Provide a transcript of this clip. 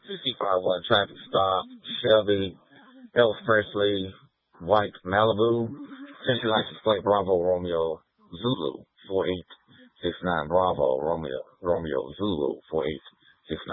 55 traffic stop, Shelby, Elf Presley, White Malibu, Central License Plate Bravo Romeo Zulu 4869 Bravo Romeo Zulu 4869.